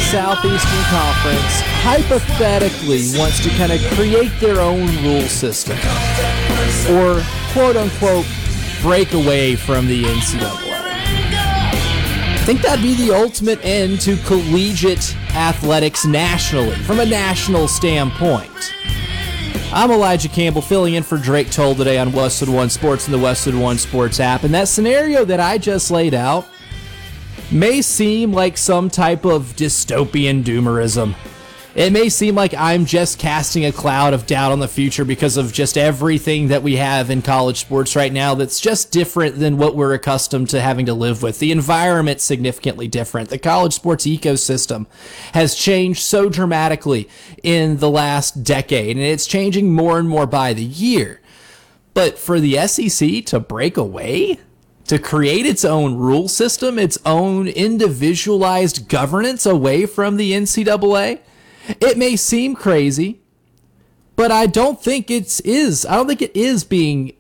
Southeastern Conference hypothetically wants to kind of create their own rule system or quote-unquote break away from the NCAA. I think that'd be the ultimate end to collegiate athletics nationally, from a national standpoint. I'm Elijah Campbell, filling in for Drake Toll today on Westwood One Sports and the Westwood One Sports app. And that scenario that I just laid out may seem like some type of dystopian doomerism. It may seem like I'm just casting a cloud of doubt on the future because of just everything that we have in college sports right now that's just different than what we're accustomed to having to live with. The environment's significantly different. The college sports ecosystem has changed so dramatically in the last decade, and it's changing more and more by the year. But for the SEC to break away, to create its own rule system, its own individualized governance away from the NCAA, it may seem crazy, but I don't think it is. I don't think it is being,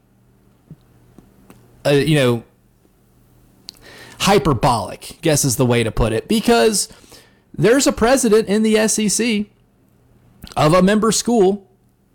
hyperbolic, I guess is the way to put it, because there's a president in the SEC of a member school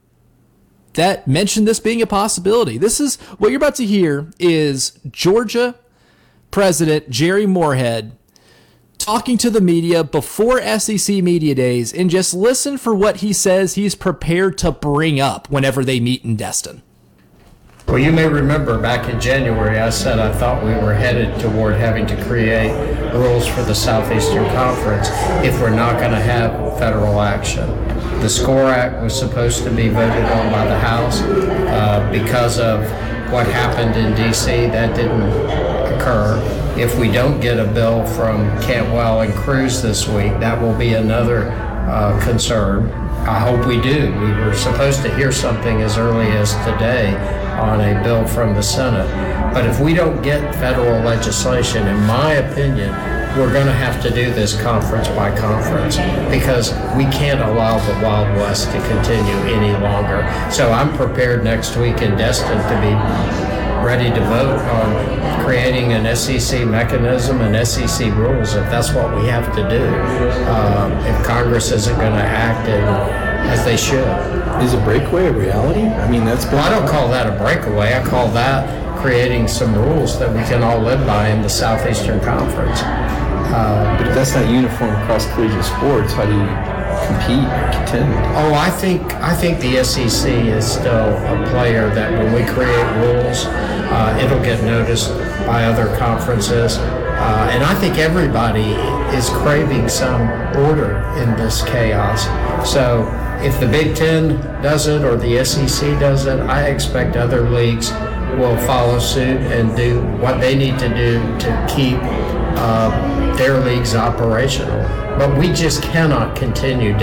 that mentioned this being a possibility. This is what you're about to hear is Georgia President Jerry Moorhead talking to the media before SEC Media Days, and just listen for what he says he's prepared to bring up whenever they meet in Destin. Well, you may remember back in January, I said I thought we were headed toward having to create rules for the Southeastern Conference if we're not going to have federal action. The SCORE Act was supposed to be voted on by the House. Because of what happened in D.C., that didn't occur. If we don't get a bill from Cantwell and Cruz this week, that will be another concern. I hope we do. We were supposed to hear something as early as today on a bill from the Senate. But if we don't get federal legislation, in my opinion, we're going to have to do this conference by conference because we can't allow the Wild West to continue any longer. So I'm prepared next week in Destin to be ready to vote on creating an SEC mechanism and SEC rules if that's what we have to do. If Congress isn't going to act as they should. Is a breakaway a reality? I mean, that's been... Well, I don't call that a breakaway. I call that creating some rules that we can all live by in the Southeastern Conference. But if that's not uniform across collegiate sports, how do you compete or contend? Oh, I think the SEC is still a player that when we create rules, it'll get noticed by other conferences. And I think everybody is craving some order in this chaos. So if the Big Ten does it or the SEC does it, I expect other leagues will follow suit and do what they need to do to keep their leagues operational. But we just cannot continue